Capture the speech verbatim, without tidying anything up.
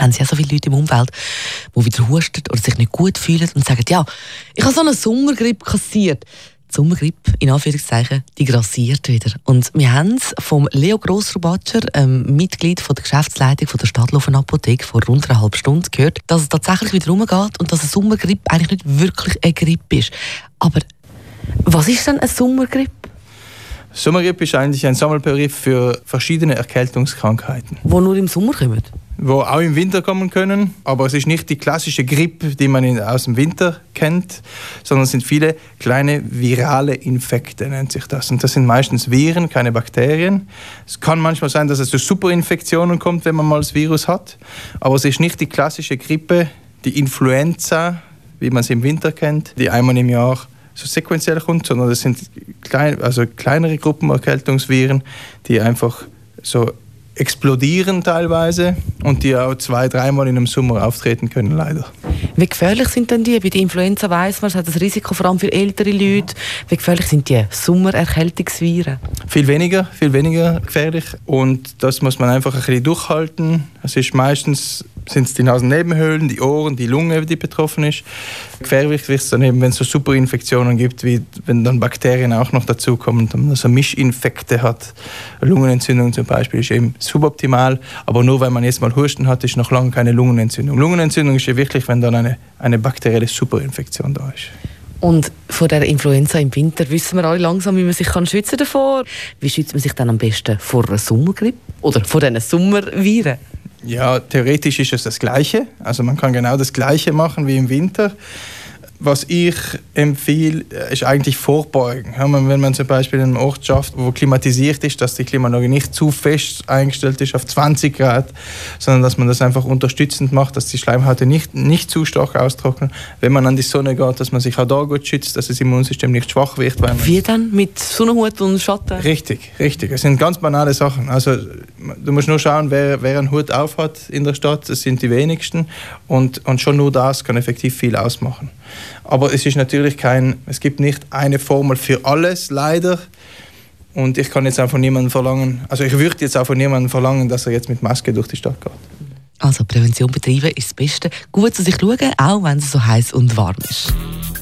haben Sie ja so viele Leute im Umfeld, die wieder husten oder sich nicht gut fühlen und sagen, ja, ich habe so eine Sommergrippe kassiert. Die Sommergrippe, in Anführungszeichen, die grassiert wieder. Und wir haben es vom Leo Grossrubatscher, ähm, Mitglied von der Geschäftsleitung von der Stadtlaufen Apotheke, vor rund einer halben Stunde gehört, dass es tatsächlich wieder rumgeht und dass eine Sommergrippe eigentlich nicht wirklich eine Grippe ist. Aber was ist denn eine Sommergrippe? Sommergrippe ist eigentlich ein Sammelbegriff für verschiedene Erkältungskrankheiten. Die nur im Sommer kommen? Die auch im Winter kommen können, aber es ist nicht die klassische Grippe, die man in, aus dem Winter kennt, sondern es sind viele kleine virale Infekte, nennt sich das. Und das sind meistens Viren, keine Bakterien. Es kann manchmal sein, dass es zu Superinfektionen kommt, wenn man mal das Virus hat, aber es ist nicht die klassische Grippe, die Influenza, wie man sie im Winter kennt, die einmal im Jahr so sequenziell kommt, sondern das sind klein, also kleinere Gruppenerkältungsviren, die einfach so explodieren teilweise und die auch zwei, dreimal in einem Sommer auftreten können, leider. Wie gefährlich sind denn die? Bei der Influenza weiss man, es hat das Risiko vor allem für ältere Leute. Wie gefährlich sind die Sommererkältungsviren? Viel weniger, viel weniger gefährlich und das muss man einfach ein bisschen durchhalten. Es ist meistens sind es die Nasennebenhöhlen, die Ohren, die Lunge, die betroffen ist. Gefährlich wird es dann eben, wenn es so Superinfektionen gibt, wie wenn dann Bakterien auch noch dazukommen, dann man so Mischinfekte hat. Lungenentzündung zum Beispiel ist eben suboptimal, aber nur weil man jetzt mal Husten hat, ist noch lange keine Lungenentzündung. Lungenentzündung ist ja wirklich, wenn dann eine, eine bakterielle Superinfektion da ist. Und vor der Influenza im Winter wissen wir alle langsam, wie man sich kann schützen davor. Wie schützt man sich dann am besten vor einer Sommergrippe oder vor diesen Sommerviren? Ja, theoretisch ist es das Gleiche. Also man kann genau das Gleiche machen wie im Winter. Was ich empfehle, ist eigentlich vorbeugen. Wenn man zum Beispiel in einem Ort schafft, wo klimatisiert ist, dass die Klimaanlage nicht zu fest eingestellt ist auf zwanzig Grad, sondern dass man das einfach unterstützend macht, dass die Schleimhäute nicht, nicht zu stark austrocknen. Wenn man an die Sonne geht, dass man sich auch da gut schützt, dass das Immunsystem nicht schwach wird. Weil Wie dann? Mit Sonnenhut und Schatten? Richtig, richtig. Es sind ganz banale Sachen. Also, du musst nur schauen, wer, wer einen Hut aufhat in der Stadt. Das sind die wenigsten. Und, und schon nur das kann effektiv viel ausmachen. Aber es ist natürlich kein, es gibt nicht eine Formel für alles, leider. Und ich kann jetzt auch von niemandem verlangen, also ich würde jetzt auch von niemandem verlangen, dass er jetzt mit Maske durch die Stadt geht. Also Prävention betreiben ist das Beste. Gut zu sich schauen, auch wenn es so heiß und warm ist.